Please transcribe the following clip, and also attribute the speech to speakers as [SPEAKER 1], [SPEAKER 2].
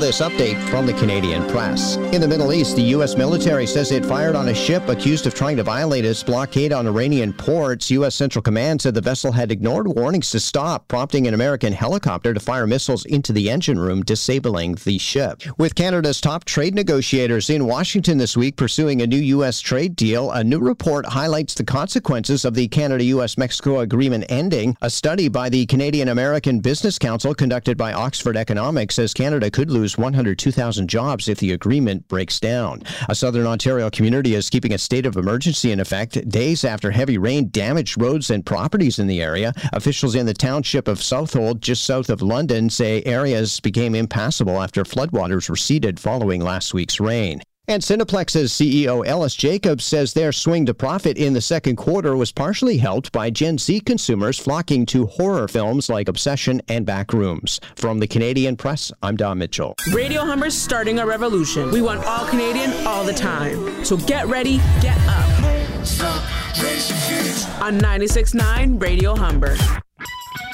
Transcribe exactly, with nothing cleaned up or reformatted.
[SPEAKER 1] this update from the Canadian Press. In the Middle East, the U S military says it fired on a ship accused of trying to violate its blockade on Iranian ports. U S Central Command said the vessel had ignored warnings to stop, prompting an American helicopter to fire missiles into the engine room, disabling the ship. With Canada's top trade negotiators in Washington this week pursuing a new U S trade deal, a new report highlights the consequences of the Canada-U S Mexico agreement ending. A study by the Canadian-American Business Council conducted by Oxford Economics says Canada could lose one hundred two thousand jobs if the agreement breaks down. A southern Ontario community is keeping a state of emergency in effect days after heavy rain damaged roads and properties in the area. Officials in the township of Southold, just south of London, say areas became impassable after floodwaters receded following last week's rain. And Cineplex's C E O Ellis Jacobs says their swing to profit in the second quarter was partially helped by Gen Z consumers flocking to horror films like Obsession and Backrooms. From the Canadian Press, I'm Don Mitchell.
[SPEAKER 2] Radio Humber's starting a revolution. We want all Canadian all the time. So get ready, get up. On ninety-six point nine Radio Humber.